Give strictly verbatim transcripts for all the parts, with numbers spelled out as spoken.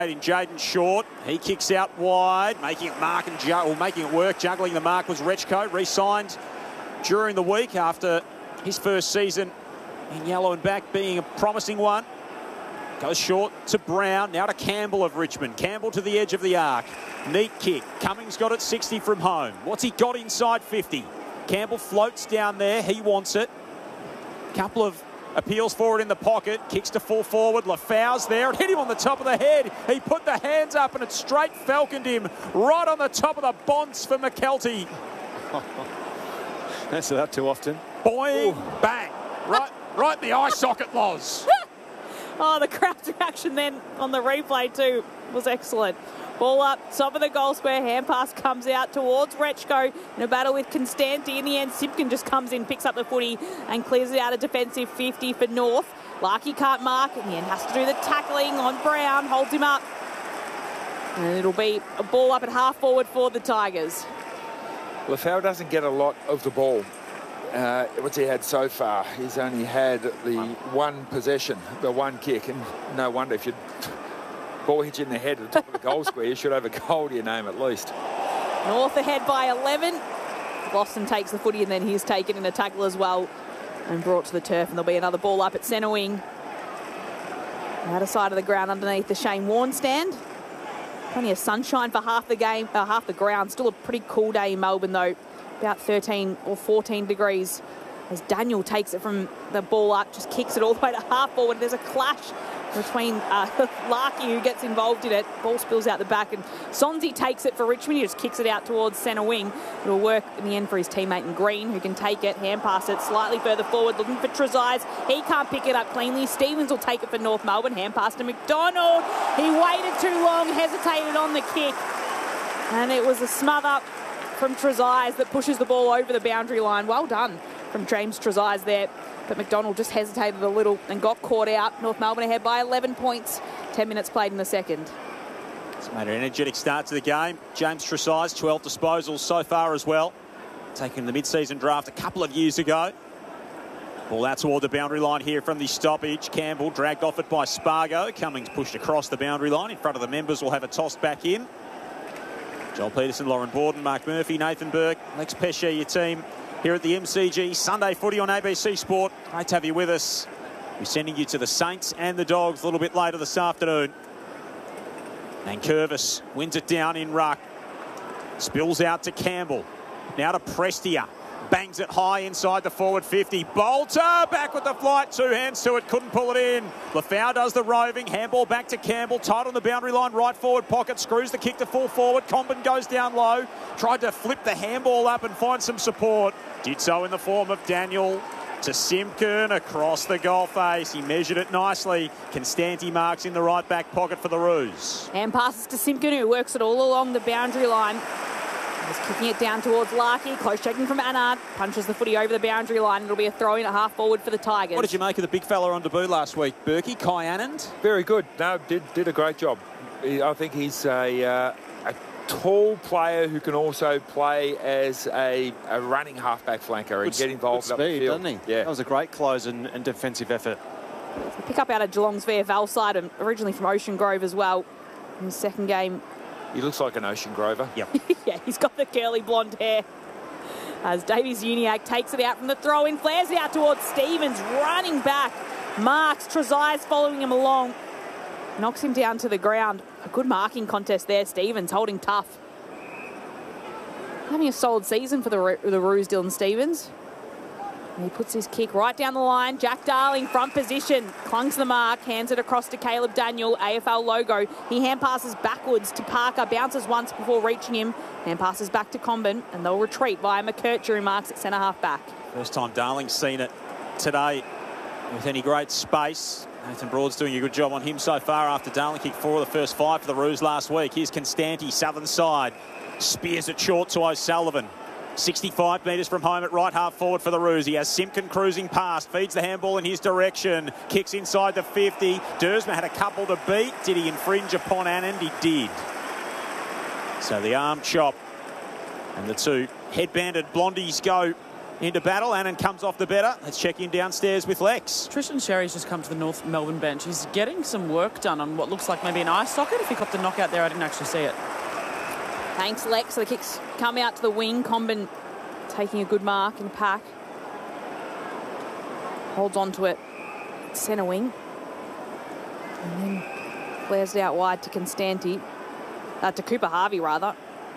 In Jaden Short, he kicks out wide, making it mark and ju or making it work. Juggling the mark was Rechko, re-signed during the week after his first season in yellow and back being a promising one. Goes short to Brown, now to Campbell of Richmond. Campbell to the edge of the arc. Neat kick. Cummings got it sixty from home. What's he got inside fifty? Campbell floats down there. He wants it. Couple of appeals forward in the pocket, kicks to full forward. Lafau's there. It hit him on the top of the head. He put the hands up and it straight falconed him right on the top of the bonce for McKelty. Don't see that too often. Boing, Ooh. bang. Right, right in the eye socket, Loz. Oh, the crowd's reaction then on the replay too was excellent. Ball up, top of the goal square, hand pass comes out towards Rechko in a battle with Constanti. In the end, Simpkin just comes in, picks up the footy and clears it out a defensive fifty for North. Larkey can't mark, in the end has to do the tackling on Brown, holds him up. And it'll be a ball up at half forward for the Tigers. Lafau doesn't get a lot of the ball. Uh, what's he had so far? He's only had the one possession, the one kick, and no wonder if you ball hits you in the head at the top of the goal square, you should have a goal to your name at least. North ahead by eleven. Boston takes the footy and then he's taken in a tackle as well and brought to the turf, and there'll be another ball up at centre wing. Outer side of the ground underneath the Shane Warne stand. Plenty of sunshine for half the game, uh, half the ground. Still a pretty cool day in Melbourne though. About thirteen or fourteen degrees as Daniel takes it from the ball up, just kicks it all the way to half forward. There's a clash between uh, Larkey, who gets involved in it. Ball spills out the back and Sonzi takes it for Richmond. He just kicks it out towards centre wing. It'll work in the end for his teammate in Green, who can take it, hand pass it slightly further forward, looking for Trezise. He can't pick it up cleanly. Stevens will take it for North Melbourne. Hand pass to McDonald. He waited too long, hesitated on the kick, and it was a smother from Trezise that pushes the ball over the boundary line. Well done from James Trezise there. But McDonald just hesitated a little and got caught out. North Melbourne ahead by eleven points. ten minutes played in the second. It's made an energetic start to the game. James Trezise, twelve disposals so far as well. Taken the mid-season draft a couple of years ago. Ball out toward the boundary line here from the stoppage. Campbell dragged off it by Spargo. Cummings pushed across the boundary line in front of the members. Will have it tossed back in. Joel Peterson, Lauren Borden, Mark Murphy, Nathan Burke, Lex Pesce, your team here at the M C G. Sunday footy on A B C Sport. Great to have you with us. We're sending you to the Saints and the Dogs a little bit later this afternoon. And Curvis wins it down in ruck. Spills out to Campbell. Now to Prestia. Bangs it high inside the forward fifty. Bolter back with the flight. Two hands to it. Couldn't pull it in. Lafau does the roving. Handball back to Campbell. Tight on the boundary line. Right forward pocket. Screws the kick to full forward. Comben goes down low. Tried to flip the handball up and find some support. Did so in the form of Daniel to Simpkin across the goal face. He measured it nicely. Constanti marks in the right back pocket for the Roos. And passes to Simpkin, who works it all along the boundary line. Just kicking it down towards Larkey. Close checking from Annard. Punches the footy over the boundary line. It'll be a throw in at half forward for the Tigers. What did you make of the big fella on debut last week, Berkey? Kai Annand? Very good. No, did did a great job. He, I think he's a, uh, a tall player who can also play as a, a running halfback flanker and Good, get involved good up the speed, field. doesn't he? Yeah. That was a great close and, and defensive effort. Pick up out of Geelong's Vere Valside, and originally from Ocean Grove as well. In his second game. He looks like an Ocean Grover. Yep. Yeah, he's got the curly blonde hair. As Davies Uniacke takes it out from the throw-in, flares it out towards Stevens, running back. Marks, Trezise following him along. Knocks him down to the ground. A good marking contest there. Stevens holding tough. Having a solid season for the, the Roos, Dylan Stevens. And he puts his kick right down the line. Jack Darling, front position, clunks the mark, hands it across to Caleb Daniel, A F L logo. He hand passes backwards to Parker, bounces once before reaching him, hand passes back to Comben, and they'll retreat via McKercher, who marks at centre half back. First time Darling's seen it today with any great space. Nathan Broad's doing a good job on him so far after Darling kicked four of the first five for the Roos last week. Here's Constanti, southern side, spears it short to O'Sullivan. sixty-five metres from home at right half forward for the Roos. He has Simpkin cruising past, feeds the handball in his direction, kicks inside the fifty. Dersma had a couple to beat. Did he infringe upon Annand? He did. So the arm chop and the two headbanded blondies go into battle. Annan comes off the better. Let's check in downstairs with Lex. Tristan Sherry's just come to the North Melbourne bench. He's getting some work done on what looks like maybe an eye socket. If he got the knockout there, I didn't actually see it. Thanks, Lex. So the kicks come out to the wing. Comben taking a good mark in the pack. Holds on to it. Centre wing. And then flares it out wide to Constanti. Uh, to Cooper Harvey, rather.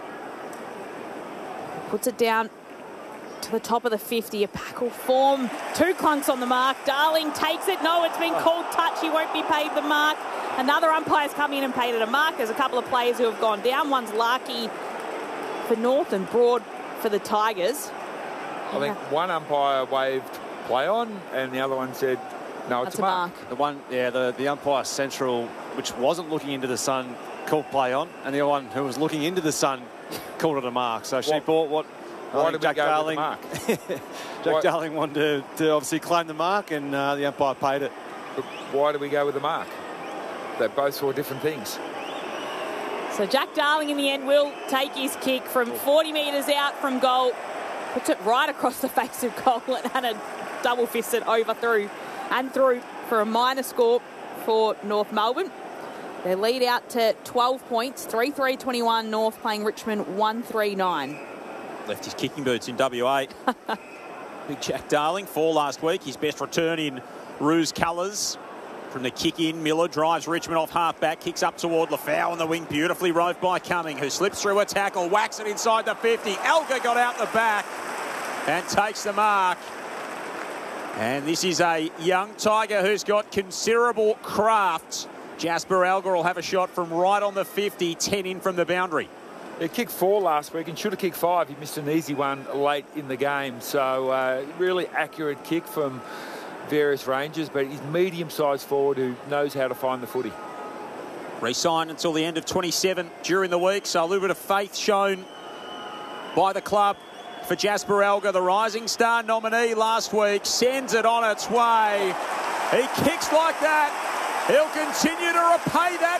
Puts it down to the top of the fifty. A pack will form. Two clunks on the mark. Darling takes it. No, it's been called touch. He won't be paid the mark. Another umpire's come in and paid it a mark. There's a couple of players who have gone down. One's Larkey for North and Broad for the Tigers. I think one umpire waved play on and the other one said, no, it's That's a mark. mark. The one, yeah, the, the umpire central, which wasn't looking into the sun, called play on, and the other one who was looking into the sun called it a mark. So she What- bought what Why I did think we Jack go with Darling, the mark? Jack Why- Darling wanted to, to obviously claim the mark, and uh, the umpire paid it. But why did we go with the mark? They both saw different things. So Jack Darling in the end will take his kick from forty metres out from goal. Puts it right across the face of goal and a double fisted over through and through for a minor score for North Melbourne. They lead out to twelve points, three three twenty-one. North playing Richmond one three nine. Left his kicking boots in W A. Big Jack Darling, four last week. His best return in Roos colours. From the kick in, Miller drives Richmond off half back, kicks up toward Lafau on the wing, beautifully roved by Cumming, who slips through a tackle, whacks it inside the fifty. Elgar got out the back and takes the mark. And this is a young Tiger who's got considerable craft. Jasper Elgar will have a shot from right on the fifty, ten in from the boundary. He kicked four last week and should have kicked five. He missed an easy one late in the game. So uh, really accurate kick from various ranges, but he's medium-sized forward who knows how to find the footy. Re-signed until the end of twenty-seven during the week, so a little bit of faith shown by the club for Jasper Elgar, the Rising Star nominee last week, sends it on its way. He kicks like that. He'll continue to repay that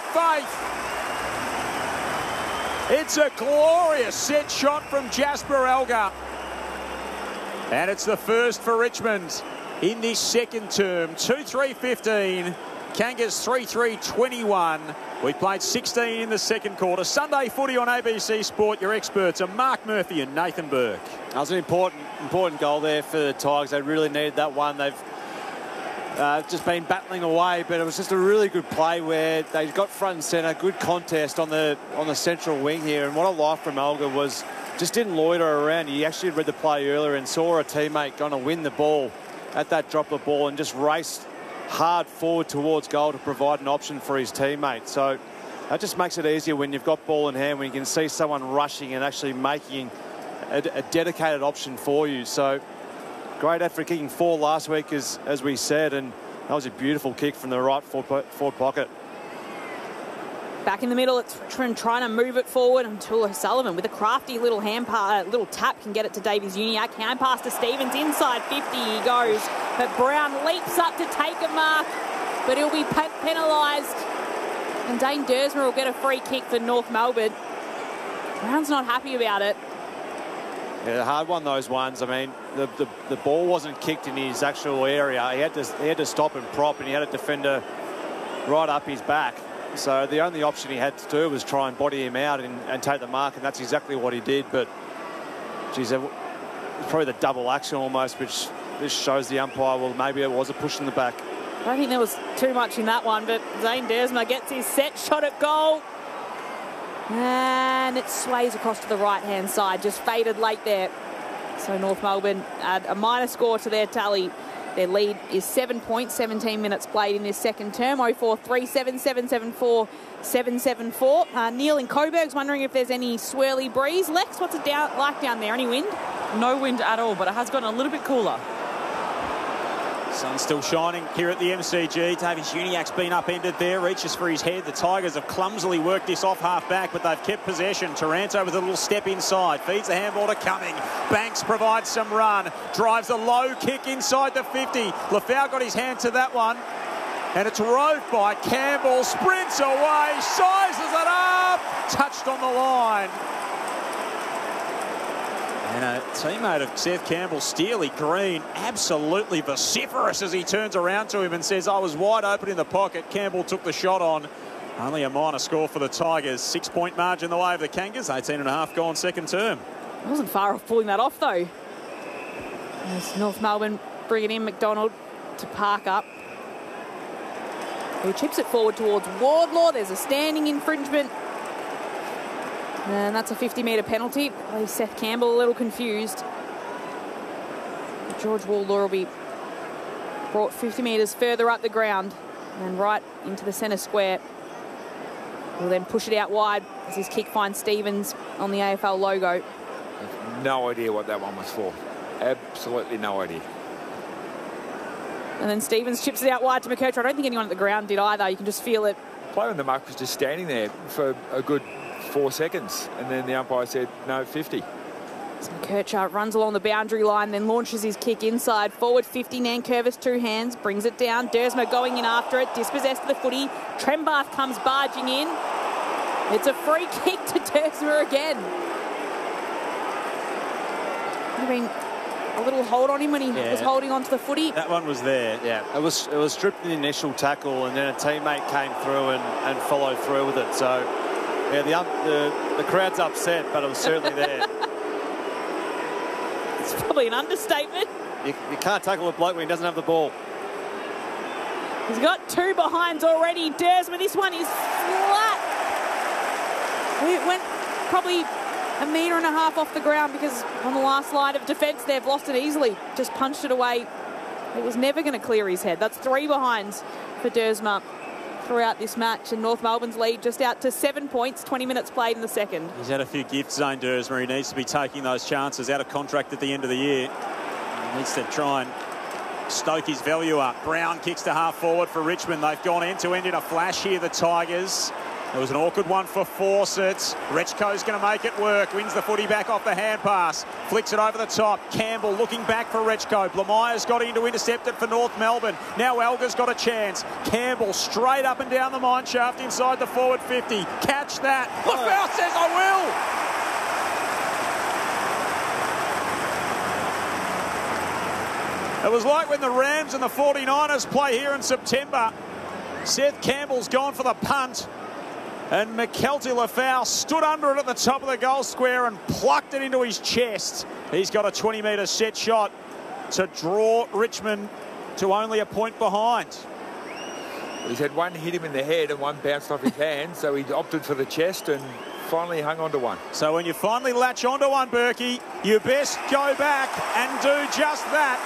faith. It's a glorious set shot from Jasper Elgar. And it's the first for Richmond in this second term. two three fifteen. Kangas three three twenty-one. We played sixteen in the second quarter. Sunday footy on A B C Sport. Your experts are Mark Murphy and Nathan Burke. That was an important, important goal there for the Tigers. They really needed that one. They've uh, just been battling away, but it was just a really good play where they got front and centre. Good contest on the on the central wing here. And what I liked from Elgar was just didn't loiter around. He actually read the play earlier and saw a teammate going to win the ball at that drop of ball and just raced hard forward towards goal to provide an option for his teammate. So that just makes it easier when you've got ball in hand, when you can see someone rushing and actually making a, a dedicated option for you. So great effort kicking four last week, as, as we said, and that was a beautiful kick from the right forward, forward pocket. Back in the middle, it's Richmond trying to move it forward until O'Sullivan with a crafty little hand pa- uh, little tap can get it to Davies Uniacke. Hand pass to Stevens inside fifty. He goes, but Brown leaps up to take a mark, but he'll be pe- penalised. And Dane Dersmer will get a free kick for North Melbourne. Brown's not happy about it. Yeah, a hard one, those ones. I mean, the, the the ball wasn't kicked in his actual area. He had to he had to stop and prop, and he had a defender right up his back. So the only option he had to do was try and body him out and, and take the mark, and that's exactly what he did. But, geez, it was probably the double action almost, which this shows the umpire, well, maybe it was a push in the back. I don't think there was too much in that one, but Zane Dersmer gets his set shot at goal. And it sways across to the right-hand side, just faded late there. So North Melbourne add a minor score to their tally. Their lead is seven points, seventeen minutes played in this second term. oh four three seven, seven seven four, seven seven four. Uh, Neil in Coburg's wondering if there's any swirly breeze. Lex, what's it down, like down there? Any wind? No wind at all, but it has gotten a little bit cooler. Sun's still shining here at the M C G. Davies Uniacke's been upended there, reaches for his head. The Tigers have clumsily worked this off half-back, but they've kept possession. Taranto with a little step inside, feeds the handball to Cumming. Banks provides some run, drives a low kick inside the fifty. Lafau got his hand to that one, and it's roved by Campbell, sprints away, sizes it up, touched on the line. And a teammate of Seth Campbell, Steely Green, absolutely vociferous as he turns around to him and says, I was wide open in the pocket. Campbell took the shot on. Only a minor score for the Tigers. Six-point margin the way of the Kangas. eighteen and a half gone second term. Wasn't far off pulling that off, though. As North Melbourne bringing in McDonald to park up. He chips it forward towards Wardlaw. There's a standing infringement. And that's a fifty metre penalty. I believe Seth Campbell a little confused. George Wardlaw will be brought fifty metres further up the ground and right into the centre square. He'll then push it out wide as his kick finds Stevens on the A F L logo. No idea what that one was for. Absolutely no idea. And then Stevens chips it out wide to McKercher. I don't think anyone at the ground did either. You can just feel it. Player in the muck was just standing there for a good four seconds. And then the umpire said, no, fifty. So McKercher runs along the boundary line, then launches his kick inside. Forward fifty, Nankervis two hands, brings it down. Dersma going in after it, dispossessed of the footy. Trembath comes barging in. It's a free kick to Dersma again. I mean, a little hold on him when he yeah. was holding onto the footy. That one was there. Yeah, it was it was stripped in the initial tackle, and then a teammate came through and, and followed through with it. So, yeah, the, um, the, the crowd's upset, but it was certainly there. It's probably an understatement. You, you can't tackle a bloke when he doesn't have the ball. He's got two behinds already. Dersma, this one is flat. It went probably a metre and a half off the ground because on the last line of defence they've lost it easily. Just punched it away. It was never going to clear his head. That's three behinds for Dersma throughout this match, and North Melbourne's lead just out to seven points, twenty minutes played in the second. He's had a few gifts, Zane Dersma. He needs to be taking those chances. Out of contract at the end of the year. He needs to try and stoke his value up. Brown kicks to half forward for Richmond. They've gone end-to-end in a flash here, the Tigers. It was an awkward one for Fawcett. Rechko's going to make it work. Wins the footy back off the hand pass. Flicks it over the top. Campbell looking back for Rechko. Blamire's got in to intercept it for North Melbourne. Now Elgar's got a chance. Campbell straight up and down the mine shaft inside the forward fifty. Catch that. Lafau says, I will. It was like when the Rams and the forty-niners play here in September. Seth Campbell's gone for the punt. And McKelty Lafau stood under it at the top of the goal square and plucked it into his chest. He's got a twenty metre set shot to draw Richmond to only a point behind. He's had one hit him in the head and one bounced off his hand, so he opted for the chest and finally hung on to one. So when you finally latch onto one, Berkey, you best go back and do just that.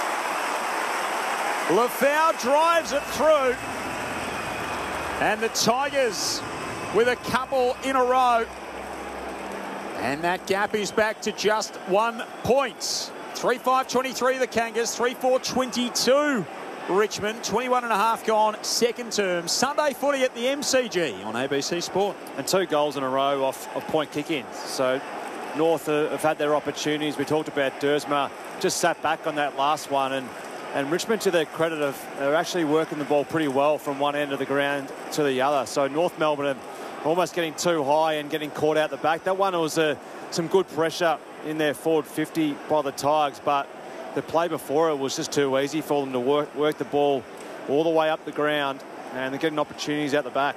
Lafau drives it through. And the Tigers with a couple in a row. And that gap is back to just one point. three five twenty-three the Kangas, three four twenty-two Richmond. twenty-one and a half gone second term. Sunday footy at the M C G on A B C Sport. And two goals in a row off of point kick-ins. So North uh, have had their opportunities. We talked about Dersma just sat back on that last one, and And Richmond, to their credit, of they're actually working the ball pretty well from one end of the ground to the other. So North Melbourne almost getting too high and getting caught out the back. That one was uh, some good pressure in their forward fifty by the Tigers, but the play before it was just too easy for them to work, work the ball all the way up the ground, and they're getting opportunities out the back.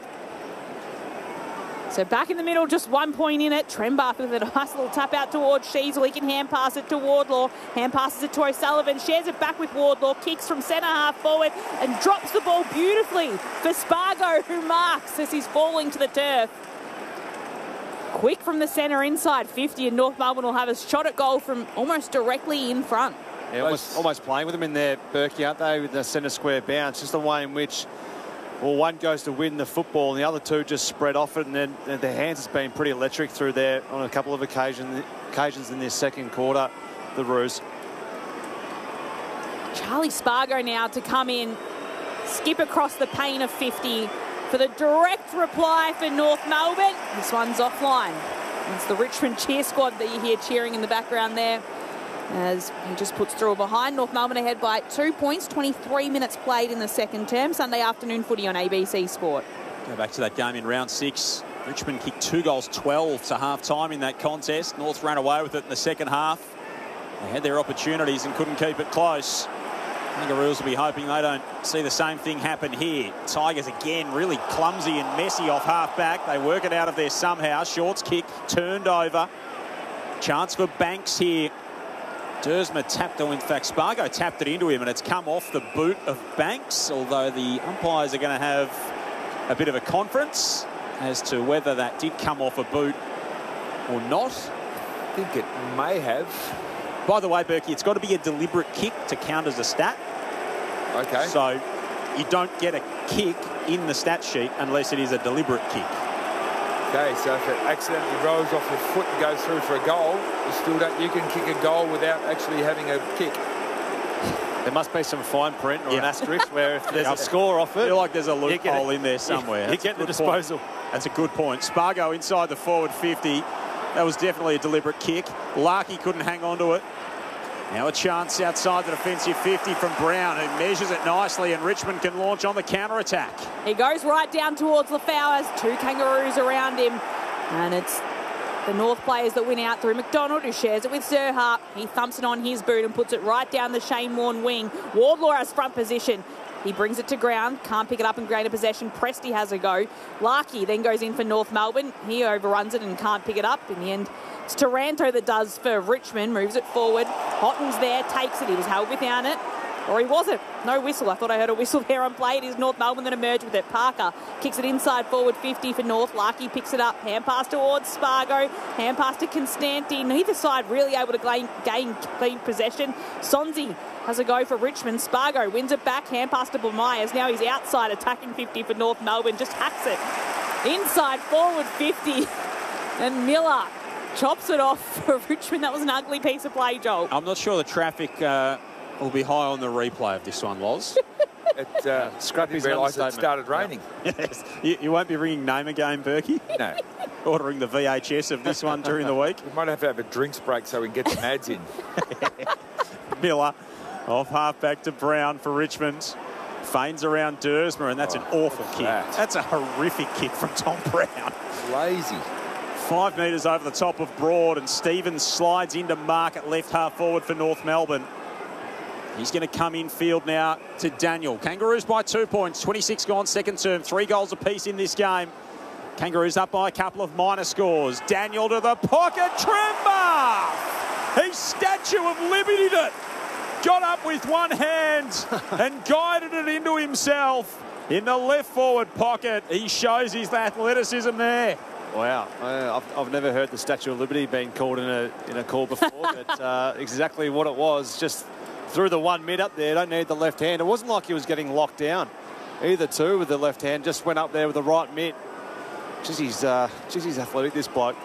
So back in the middle, just one point in it. Trembath with a nice little tap out towards Sheasel. He can hand pass it to Wardlaw. Hand passes it to O'Sullivan. Shares it back with Wardlaw. Kicks from centre half forward and drops the ball beautifully for Spargo, who marks as he's falling to the turf. Quick from the centre inside fifty, and North Melbourne will have a shot at goal from almost directly in front. Yeah, almost, almost playing with them in there, Berkey, aren't they, with the centre square bounce. Just the way in which, well, one goes to win the football and the other two just spread off it, and then and their hands has been pretty electric through there on a couple of occasions occasions in this second quarter, the Roos. Charlie Spargo now to come in, skip across the pane of fifty for the direct reply for North Melbourne. This one's offline. It's the Richmond cheer squad that you hear cheering in the background there, as he just puts through a behind. North Melbourne ahead by two points, twenty-three minutes played in the second term. Sunday afternoon footy on A B C Sport. Go back to that game in round six Richmond kicked two goals, twelve to half-time in that contest. North ran away with it in the second half. They had their opportunities and couldn't keep it close. Kangaroos will be hoping they don't see the same thing happen here. Tigers again really clumsy and messy off half-back. They work it out of there somehow. Shorts kick, turned over. Chance for Banks here. Dersma tapped, or in fact Spargo tapped it into him, and it's come off the boot of Banks, although the umpires are going to have a bit of a conference as to whether that did come off a boot or not. I think it may have. By the way, Berkey, it's got to be a deliberate kick to count as a stat. Okay. So you don't get a kick in the stat sheet unless it is a deliberate kick. Okay, so if it accidentally rolls off your foot and goes through for a goal, you still don't. You can kick a goal without actually having a kick. There must be some fine print or Yeah. an asterisk where if there's Yeah. a score off I it, feel like there's a you get loophole it. in there somewhere. You That's get a the good point. disposal. That's a good point. Spargo inside the forward fifty. That was definitely a deliberate kick. Larkey couldn't hang on to it. Now a chance outside the defensive fifty from Brown, who measures it nicely, and Richmond can launch on the counter-attack. He goes right down towards Lafau, has two Kangaroos around him. And it's the North players that win out through McDonald, who shares it with Zerha. He thumps it on his boot and puts it right down the Shane Warne wing. Wardlaw has front position. He brings it to ground, can't pick it up and gain a possession. Presti has a go. Larkey then goes in for North Melbourne. He overruns it and can't pick it up. In the end, it's Taranto that does for Richmond, moves it forward. Hotton's there, takes it. He was held without it. Or he wasn't. No whistle. I thought I heard a whistle there on play. It is North Melbourne that emerged with it. Parker kicks it inside forward fifty for North. Larkey picks it up. Hand pass towards Spargo. Hand pass to Constanti. Neither side really able to gain, gain clean possession. Sonzi has a go for Richmond. Spargo wins it back. Hand pass to Myers. Now he's outside attacking fifty for North Melbourne. Just hacks it. Inside forward fifty. And Miller chops it off for Richmond. That was an ugly piece of play, Joel. I'm not sure the traffic uh, will be high on the replay of this one, Loz. It, uh, Scrappy's I didn't realise it understatement. started raining. Yes. You, you won't be ringing name again, Berkey? No. Ordering the V H S of this one during the week. We might have to have a drinks break so we can get some ads in. Miller off half back to Brown for Richmond. Feigns around Dersma, and that's an awful kick. that. That's a horrific kick from Tom Brown. Lazy. Five metres over the top of Broad, and Stevens slides into mark at left half forward for North Melbourne. He's going to come in field now to Daniel. Kangaroos by two points, twenty-six gone second term, three goals apiece in this game. Kangaroos up by a couple of minor scores. Daniel to the pocket, Tremba! He Statue of Liberty it. Got up with one hand and guided it into himself in the left forward pocket. He shows his athleticism there. Wow, uh, I've, I've never heard the Statue of Liberty being called in a in a call before, but uh, exactly what it was, just threw the one mid up there, don't need the left hand. It wasn't like he was getting locked down either two with the left hand, just went up there with the right mid. Jeez, he's, uh, geez, he's athletic, this bloke.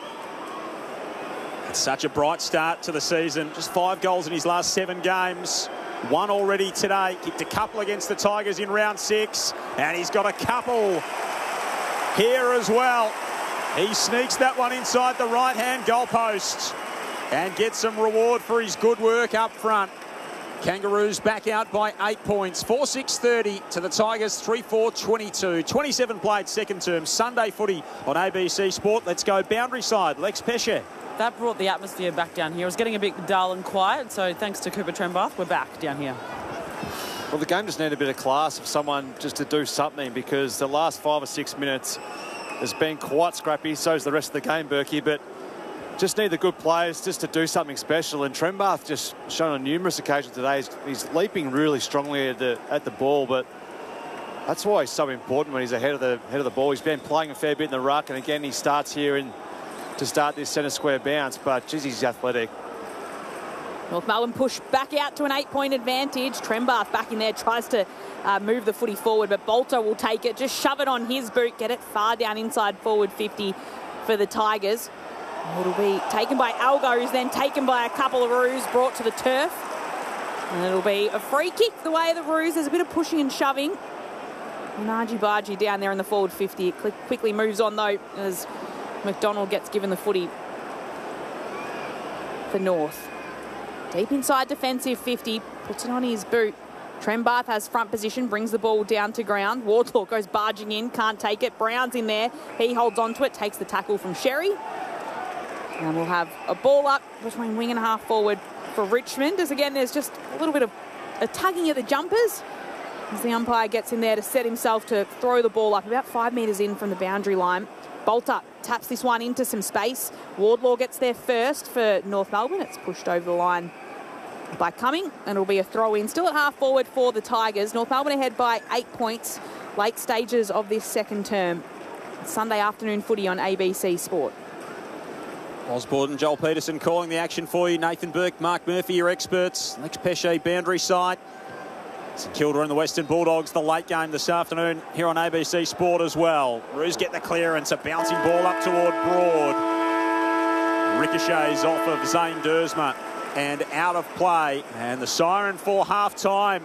It's such a bright start to the season. Just five goals in his last seven games. One already today. Kicked a couple against the Tigers in round six. And he's got a couple here as well. He sneaks that one inside the right-hand goalpost and gets some reward for his good work up front. Kangaroos back out by eight points. four six thirty to the Tigers, three four twenty-two. twenty-seven played second term. Sunday footy on A B C Sport. Let's go boundary side. Lex Pesce. That brought the atmosphere back down here. It was getting a bit dull and quiet, so thanks to Cooper Trembath, we're back down here. Well, the game just needed a bit of class of someone just to do something, because the last five or six minutes has been quite scrappy. So's the rest of the game, Berkey, but just need the good players just to do something special. And Trembath just shown on numerous occasions today, he's, he's leaping really strongly at the at the ball, but that's why he's so important when he's ahead of the head of the ball. He's been playing a fair bit in the ruck, and again he starts here in to start this centre square bounce, but geez, he's athletic. North Melbourne push back out to an eight-point advantage. Trembath back in there, tries to uh, move the footy forward, but Bolter will take it, just shove it on his boot, get it far down inside forward fifty for the Tigers. It'll be taken by Algo, who's then taken by a couple of Roos, brought to the turf. And it'll be a free kick the way of the Roos. There's a bit of pushing and shoving. Naji Baji down there in the forward fifty. It quickly moves on, though, as McDonald gets given the footy for North. Deep inside defensive fifty, puts it on his boot. Trembath has front position, brings the ball down to ground. Wardlaw goes barging in, can't take it. Brown's in there. He holds onto it, takes the tackle from Sherry. And we'll have a ball up between wing and half forward for Richmond. As again, there's just a little bit of a tugging at the jumpers as the umpire gets in there to set himself to throw the ball up about five metres in from the boundary line. Bolter taps this one into some space. Wardlaw gets there first for North Melbourne. It's pushed over the line by Cumming, and it'll be a throw in. Still at half forward for the Tigers. North Melbourne ahead by eight points. Late stages of this second term. Sunday afternoon footy on A B C Sport. Osborne and Joel Peterson calling the action for you. Nathan Burke, Mark Murphy, your experts. Lex Pesce, boundary side. St Kilda and the Western Bulldogs, the late game this afternoon here on A B C Sport as well. Roos get the clearance, a bouncing ball up toward Broad. Ricochets off of Zane Dersma and out of play. And the siren for half-time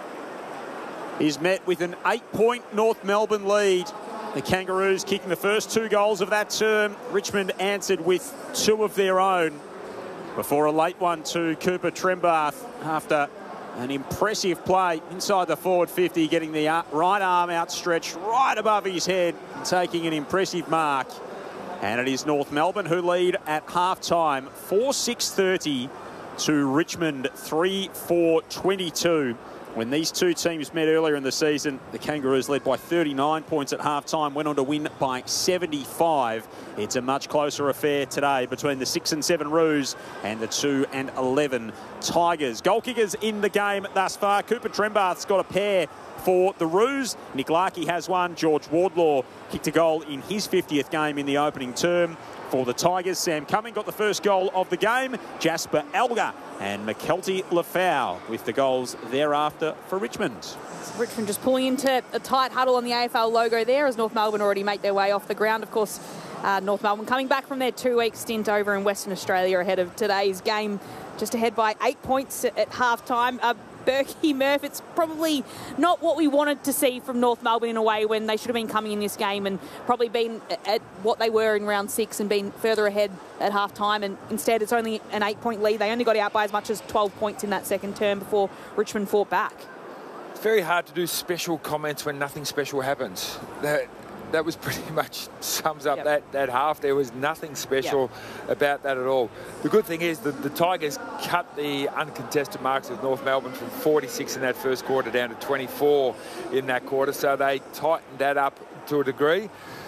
is met with an eight-point North Melbourne lead. The Kangaroos kicking the first two goals of that term. Richmond answered with two of their own before a late one to Cooper Trembath after an impressive play inside the forward fifty, getting the right arm outstretched right above his head and taking an impressive mark. And it is North Melbourne who lead at half-time, four six thirty to Richmond, three four twenty-two. When these two teams met earlier in the season, the Kangaroos led by thirty-nine points at half-time, went on to win by seventy-five. It's a much closer affair today between the six and seven Roos and the two and eleven Tigers. Goal kickers in the game thus far. Cooper Trembath's got a pair for the Roos. Nick Larkey has one. George Wardlaw kicked a goal in his fiftieth game in the opening term. For the Tigers, Sam Cumming got the first goal of the game. Jasper Alga and McKelty Lafau with the goals thereafter for Richmond. Richmond just pulling into a tight huddle on the A F L logo there as North Melbourne already make their way off the ground. Of course, uh, North Melbourne coming back from their two-week stint over in Western Australia ahead of today's game, just ahead by eight points at, at half-time. Uh, Berkey, Murph, it's probably not what we wanted to see from North Melbourne in a way when they should have been coming in this game and probably been at what they were in round six and been further ahead at half-time, and instead it's only an eight-point lead. They only got out by as much as twelve points in that second term before Richmond fought back. It's very hard to do special comments when nothing special happens. That that was pretty much sums up yep. that, that half. There was nothing special yep. about that at all. The good thing is that the Tigers cut the uncontested marks of North Melbourne from forty-six in that first quarter down to twenty-four in that quarter, so they tightened that up to a degree.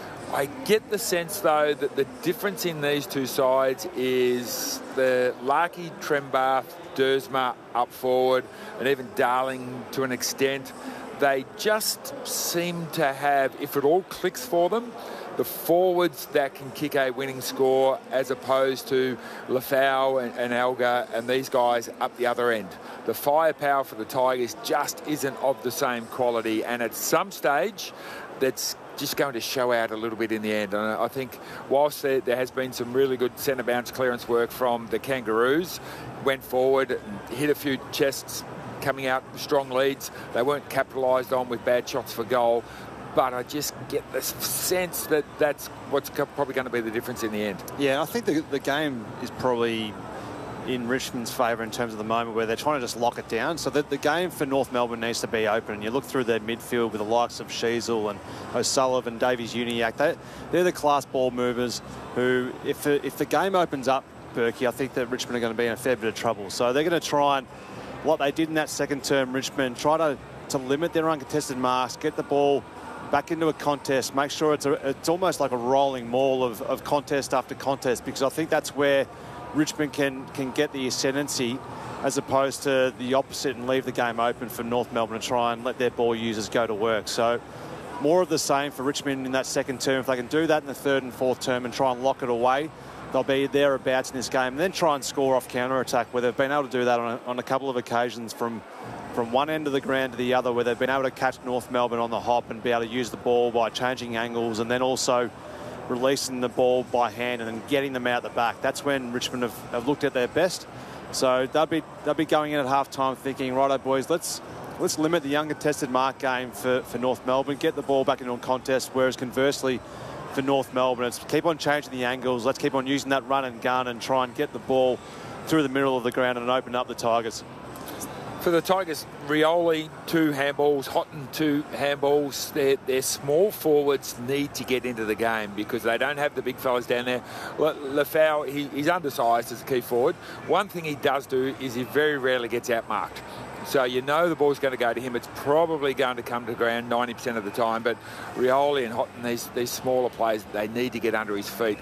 I get the sense, though, that the difference in these two sides is the Larkey, Trembath, Dersma up forward, and even Darling to an extent. They just seem to have, if it all clicks for them, the forwards that can kick a winning score as opposed to Lafau and, and Alga and these guys up the other end. The firepower for the Tigers just isn't of the same quality, and at some stage that's just going to show out a little bit in the end. And I think whilst there, there has been some really good centre bounce clearance work from the Kangaroos, went forward and hit a few chests coming out strong leads. They weren't capitalised on with bad shots for goal, but I just get the sense that that's what's probably going to be the difference in the end. Yeah, I think the, the game is probably in Richmond's favour in terms of the moment where they're trying to just lock it down. So the, the game for North Melbourne needs to be open. You look through their midfield with the likes of Sheasel and O'Sullivan, Davies Uniacke. They, they're the class ball movers who, if, if the game opens up, Berkey, I think that Richmond are going to be in a fair bit of trouble. So they're going to try and, what they did in that second term, Richmond, try to, to limit their uncontested marks, get the ball back into a contest, make sure it's a, it's almost like a rolling maul of, of contest after contest, because I think that's where Richmond can, can get the ascendancy as opposed to the opposite and leave the game open for North Melbourne to try and let their ball users go to work. So more of the same for Richmond in that second term. If they can do that in the third and fourth term and try and lock it away, they'll be thereabouts in this game, and then try and score off counter-attack, where they've been able to do that on a, on a couple of occasions from, from one end of the ground to the other, where they've been able to catch North Melbourne on the hop and be able to use the ball by changing angles and then also releasing the ball by hand and then getting them out the back. That's when Richmond have, have looked at their best. So they'll be they'll be going in at half-time thinking, righto, boys, let's let's limit the uncontested mark game for, for North Melbourne, get the ball back into a contest, whereas conversely, for North Melbourne, it's keep on changing the angles. Let's keep on using that run and gun and try and get the ball through the middle of the ground and open up the Tigers. For the Tigers, Rioli, two handballs, Houghton, two handballs. Their, their small forwards need to get into the game because they don't have the big fellas down there. Le, Lefau, he, he's undersized as a key forward. One thing he does do is he very rarely gets outmarked. So you know the ball's going to go to him. It's probably going to come to the ground ninety percent of the time. But Rioli and Houghton, these, these smaller players, they need to get under his feet.